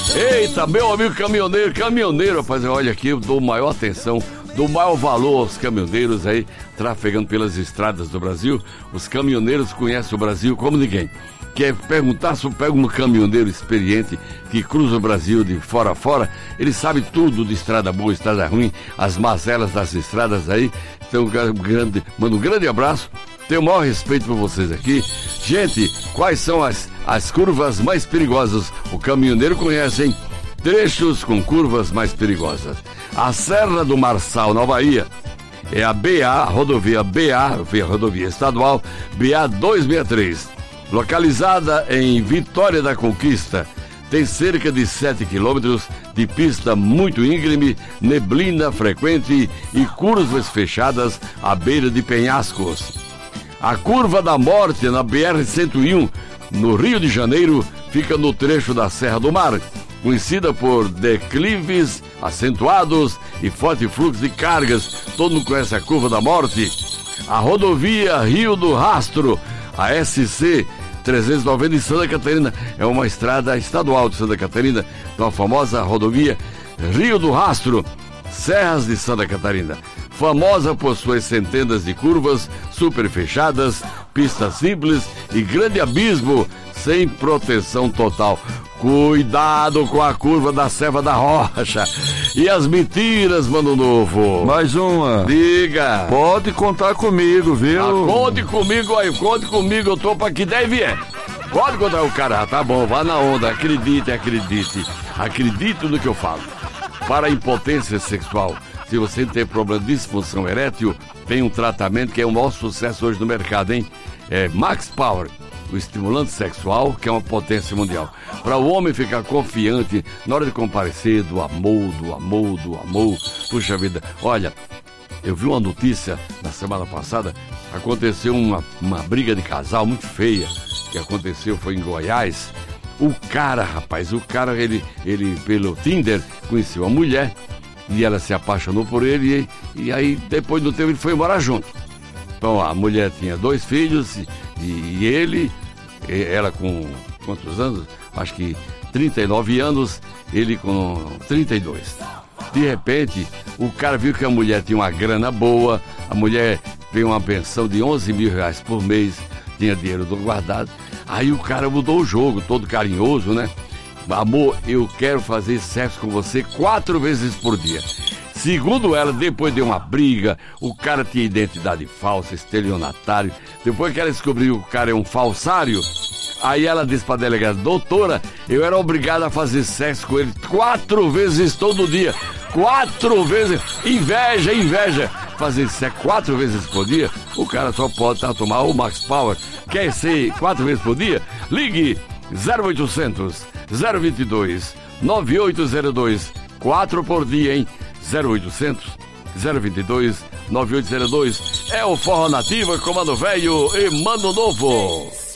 Eita, meu amigo caminhoneiro, rapaz, olha aqui, eu dou maior atenção, dou maior valor aos caminhoneiros aí, trafegando pelas estradas do Brasil. Os caminhoneiros conhecem o Brasil como ninguém. Quer perguntar se pega um caminhoneiro experiente que cruza o Brasil de fora a fora, ele sabe tudo de estrada boa, estrada ruim, as mazelas das estradas aí. Então, mando um grande abraço, tenho o maior respeito por vocês aqui. Gente, quais são as curvas mais perigosas? O caminhoneiro conhece, hein? Trechos com curvas mais perigosas. A Serra do Marçal, na Bahia, é a rodovia estadual BA 263. Localizada em Vitória da Conquista, tem cerca de 7 quilômetros de pista muito íngreme, neblina frequente e curvas fechadas à beira de penhascos. A Curva da Morte, na BR-101, no Rio de Janeiro, fica no trecho da Serra do Mar, conhecida por declives acentuados e forte fluxo de cargas. Todo mundo conhece a Curva da Morte. A rodovia Rio do Rastro, a SC 390 em Santa Catarina, é uma estrada estadual de Santa Catarina, então a famosa rodovia Rio do Rastro, Serras de Santa Catarina, famosa por suas centenas de curvas super fechadas, pistas simples e grande abismo sem proteção total. Cuidado com a curva da Serra da Rocha. E as mentiras, Mano Novo. Mais uma. Diga. Pode contar comigo, viu? Conte comigo aí, eu tô pra que der vier. Pode contar o cara, tá bom, vá na onda, acredite. Acredite no que eu falo. Para a impotência sexual, se você tem problema de disfunção erétil, tem um tratamento que é o maior sucesso hoje no mercado, hein? É Max Power, o estimulante sexual, que é uma potência mundial. Para o homem ficar confiante na hora de comparecer do amor. Puxa vida, olha, eu vi uma notícia na semana passada, aconteceu uma briga de casal muito feia, que aconteceu, foi em Goiás. O cara, ele pelo Tinder conheceu a mulher e ela se apaixonou por ele e aí depois do tempo ele foi morar junto. Então a mulher tinha 2 filhos e ela com quantos anos? Acho que 39 anos, ele com 32. De repente, o cara viu que a mulher tinha uma grana boa, a mulher veio uma pensão de 11 mil reais por mês, tinha dinheiro guardado. Aí o cara mudou o jogo, todo carinhoso, né? Amor, eu quero fazer sexo com você 4 vezes por dia. Segundo ela, depois de uma briga, o cara tinha identidade falsa, estelionatário. Depois que ela descobriu que o cara é um falsário, aí ela disse pra delegada: doutora, eu era obrigada a fazer sexo com ele 4 vezes todo dia. 4 vezes. Inveja. Fazer sexo 4 vezes por dia, o cara só pode tomar o Max Power. Quer ser 4 vezes por dia? Ligue 0800 022 9802. 4 por dia, hein? 0800 022 9802. É o Forró Nativa, Comando Velho e Mano Novo.